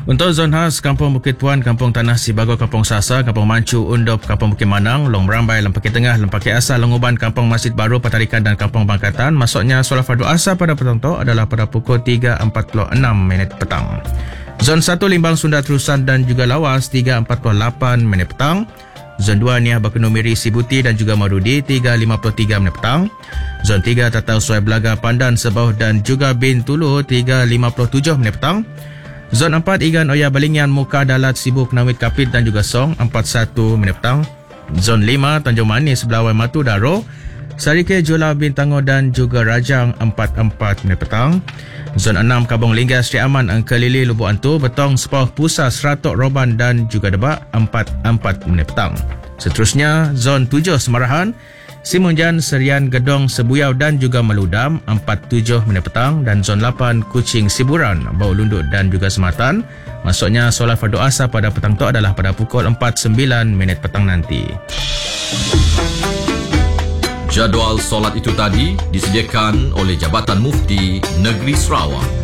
Untuk zon khas, Kampung Bukit Puan, Kampung Tanah Sibago, Kampung Sasa, Kampung Mancu, Undop, Kampung Bukit Manang, Long Merambai, Lempaki Tengah, Lempaki Asal, Long Uban, Kampung Masjid Baru, Patarikan dan Kampung Bangkatan. Masuknya solat fardu asar pada petang tu adalah pada pukul 3.46 petang. Zon 1 Limbang, Sunda, Terusan dan juga Lawas 3.48 petang. Zon 2 Niah, Bakunu Miri, Sibuti dan juga Marudi 3.53 petang. Zon 3 Tatau Suai Belaga, Pandan, Sebauh dan juga Bintulu 3.57 petang. Zon 4 Igan, Oya, Balingyan, Muka, Dalat, Sibu, Kenawit, Kapit dan juga Song 41 petang. Zon 5 Tanjung Manis, Belawai, Matu, Daro, Sarike, Jula, Bintangor dan juga Rajang 44 petang. Zon 6 Kabung Linggas, Sri Aman, Angkelili, Lubuk Antu, Betong, Sepauh, Pusa, Seratok, Roban dan juga Debak 44 petang. Seterusnya Zon 7 Semarahan, Simunjan, Serian, Gedong, Sebuyau dan juga Meludam 47 petang. Dan Zon 8 Kuching, Siburan, Bau Lunduk dan juga Sematan. Masuknya solat fardu asar pada petang tu adalah pada pukul 4.09 petang nanti. Jadual solat itu tadi disediakan oleh Jabatan Mufti Negeri Sarawak.